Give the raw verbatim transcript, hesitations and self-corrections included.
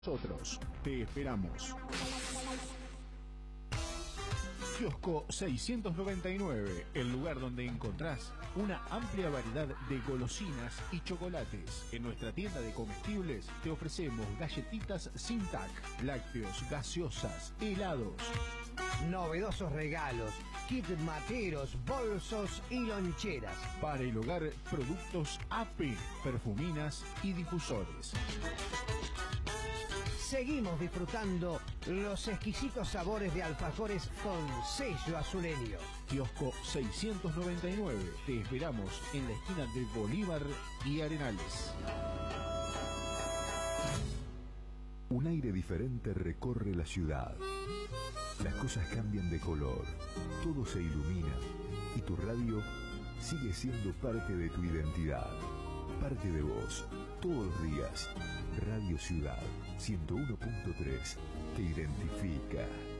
Nosotros te esperamos. Kiosco seiscientos noventa y nueve, el lugar donde encontrás una amplia variedad de golosinas y chocolates. En nuestra tienda de comestibles te ofrecemos galletitas sin tac, lácteos, gaseosas, helados. Novedosos regalos, kit materos, bolsos y loncheras. Para el hogar, productos A P, perfuminas y difusores. Seguimos disfrutando los exquisitos sabores de alfajores con sello azuleño. Kiosco seiscientos noventa y nueve. Te esperamos en la esquina de Bolívar y Arenales. Un aire diferente recorre la ciudad. Las cosas cambian de color, todo se ilumina y tu radio sigue siendo parte de tu identidad, parte de vos, todos los días. Radio Ciudad ciento uno punto tres te identifica.